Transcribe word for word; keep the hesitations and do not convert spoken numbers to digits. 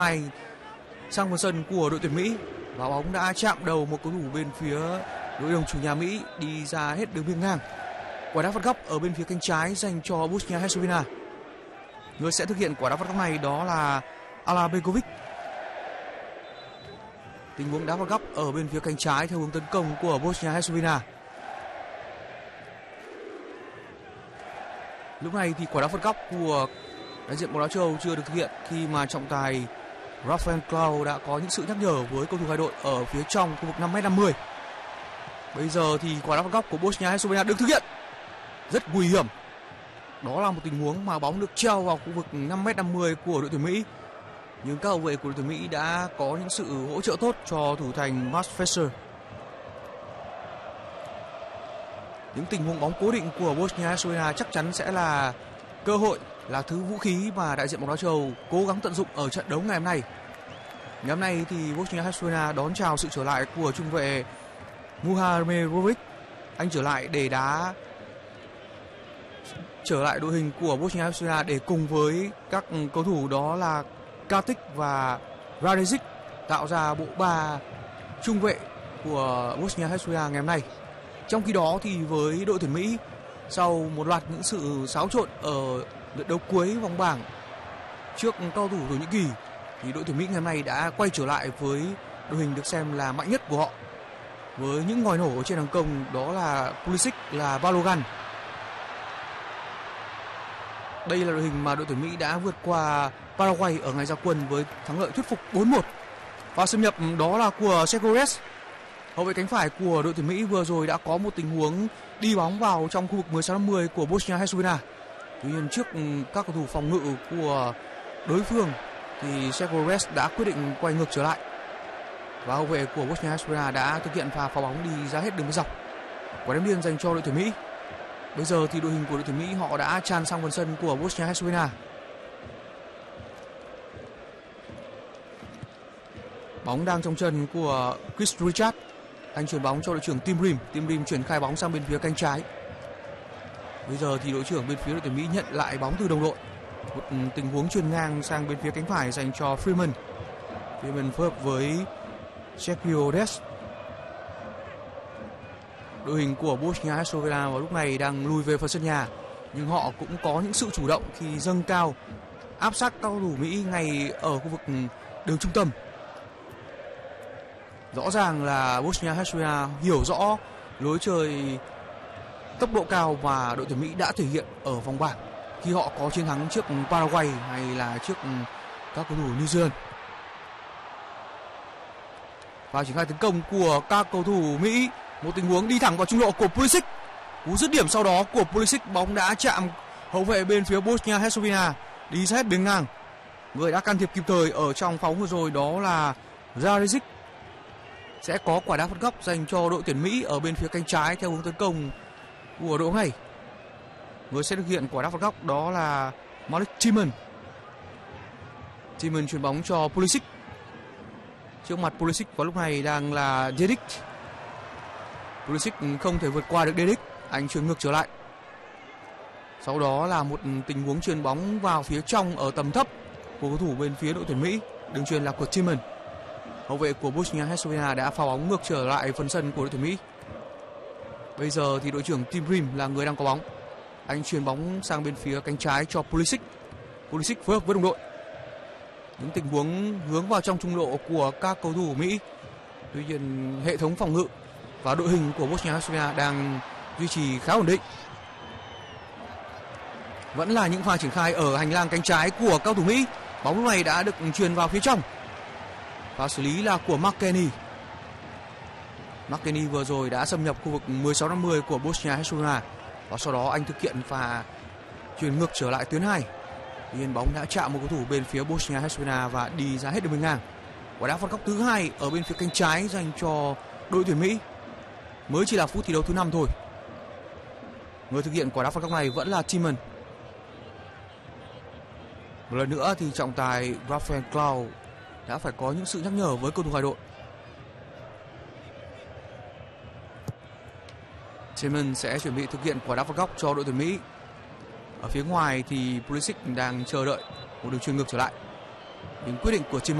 hai sang phần sân của đội tuyển Mỹ và bóng đã chạm đầu một cầu thủ bên phía đội đồng chủ nhà Mỹ đi ra hết đường biên ngang. Quả đá phạt góc ở bên phía cánh trái dành cho Bosnia Herzegovina. Người sẽ thực hiện quả đá phạt góc này đó là Alabegovic. Tình huống đá phạt góc ở bên phía cánh trái theo hướng tấn công của Bosnia Herzegovina. Lúc này thì quả đá phạt góc của đại diện bóng đá châu Âu chưa được thực hiện khi mà trọng tài Rafael Clau đã có những sự nhắc nhở với cầu thủ hai đội ở phía trong khu vực năm mét năm mươi. Bây giờ thì quả đá phạt góc của Bosnia Herzegovina được thực hiện. Rất nguy hiểm. Đó là một tình huống mà bóng được treo vào khu vực năm mét năm mươi của đội tuyển Mỹ. Nhưng các hậu vệ của đội tuyển Mỹ đã có những sự hỗ trợ tốt cho thủ thành Max Fesser. Những tình huống bóng cố định của Bosnia Herzegovina chắc chắn sẽ là cơ hội, là thứ vũ khí mà đại diện bóng đá châu Âu cố gắng tận dụng ở trận đấu ngày hôm nay. Ngày hôm nay thì Bosnia Herzegovina đón chào sự trở lại của trung vệ Muhamedovic. Anh trở lại để đá trở lại đội hình của Bosnia Herzegovina để cùng với các cầu thủ đó là Katic và Radezic tạo ra bộ ba trung vệ của Bosnia Herzegovina ngày hôm nay. Trong khi đó thì với đội tuyển Mỹ, sau một loạt những sự xáo trộn ở lượt đấu cuối vòng bảng trước cao thủ Thổ Nhĩ Kỳ, thì đội tuyển Mỹ ngày hôm nay đã quay trở lại với đội hình được xem là mạnh nhất của họ, với những ngòi nổ trên hàng công đó là Pulisic, là Balogun. Đây là đội hình mà đội tuyển Mỹ đã vượt qua Paraguay ở ngày ra quân với thắng lợi thuyết phục bốn một. Và xâm nhập đó là của Segures. Hậu vệ cánh phải của đội tuyển Mỹ vừa rồi đã có một tình huống đi bóng vào trong khu vực mười sáu năm mươi của Bosnia Herzegovina. Tuy nhiên trước các cầu thủ phòng ngự của đối phương thì Segures đã quyết định quay ngược trở lại. Và hậu vệ của Bosnia Herzegovina đã thực hiện pha phá bóng đi ra hết đường biên dọc. Quả đếm biên dành cho đội tuyển Mỹ. Bây giờ thì đội hình của đội tuyển Mỹ họ đã tràn sang phần sân của Bosnia Herzegovina. Bóng đang trong chân của Chris Richard. Anh chuyển bóng cho đội trưởng Tim Rim. Tim Rim chuyển khai bóng sang bên phía cánh trái. Bây giờ thì đội trưởng bên phía đội tuyển Mỹ nhận lại bóng từ đồng đội. Một tình huống chuyền ngang sang bên phía cánh phải dành cho Freeman. Freeman phối hợp với Sergio Dest. Đội hình của Bosnia Herzegovina vào lúc này đang lùi về phần sân nhà, nhưng họ cũng có những sự chủ động khi dâng cao áp sát các cầu thủ Mỹ ngay ở khu vực đường trung tâm. Rõ ràng là Bosnia Herzegovina hiểu rõ lối chơi tốc độ cao mà đội tuyển Mỹ đã thể hiện ở vòng bảng khi họ có chiến thắng trước Paraguay hay là trước các cầu thủ New Zealand. Và triển khai tấn công của các cầu thủ Mỹ, một tình huống đi thẳng vào trung lộ của Pulisic. Cú dứt điểm sau đó của Pulisic, bóng đã chạm hậu vệ bên phía Bosnia Herzegovina đi ra hết biên ngang. Người đã can thiệp kịp thời ở trong phóng vừa rồi đó là Radezic. Sẽ có quả đá phạt góc dành cho đội tuyển Mỹ ở bên phía cánh trái theo hướng tấn công của đội bóng này. Người sẽ thực hiện quả đá phạt góc đó là Malik Timon. Timon chuyền bóng cho Pulisic. Trước mặt Pulisic vào lúc này đang là Dedic. Pulisic không thể vượt qua được Dedic, anh chuyền ngược trở lại. Sau đó là một tình huống chuyền bóng vào phía trong ở tầm thấp của cầu thủ bên phía đội tuyển Mỹ. Đường chuyền là của Timon. Hậu vệ của Bosnia Herzegovina đã phá bóng ngược trở lại phần sân của đội tuyển Mỹ. Bây giờ thì đội trưởng Tim Rim là người đang có bóng. Anh chuyền bóng sang bên phía cánh trái cho Pulisic. Pulisic phối hợp với đồng đội. Những tình huống hướng vào trong trung lộ của các cầu thủ Mỹ. Tuy nhiên hệ thống phòng ngự và đội hình của Bosnia Herzegovina đang duy trì khá ổn định. Vẫn là những pha triển khai ở hành lang cánh trái của các cầu thủ Mỹ. Bóng lúc này đã được truyền vào phía trong. Và xử lý là của McKennie. McKennie vừa rồi đã xâm nhập khu vực mười sáu năm mươi của Bosnia Herzegovina và sau đó anh thực hiện pha chuyền ngược trở lại tuyến hai. Tuy nhiên bóng đã chạm một cầu thủ bên phía Bosnia Herzegovina và đi ra hết đường biên ngang. Quả đá phạt góc thứ hai ở bên phía cánh trái dành cho đội tuyển Mỹ. Mới chỉ là phút thi đấu thứ năm thôi. Người thực hiện quả đá phạt góc này vẫn là Timon. Một lần nữa thì trọng tài Rafael Clau đã phải có những sự nhắc nhở với cầu thủ hai đội. Timon sẽ chuẩn bị thực hiện quả đá phạt góc cho đội tuyển Mỹ. Ở phía ngoài thì Pulisic đang chờ đợi một đường chuyền ngược trở lại. những quyết định của Chim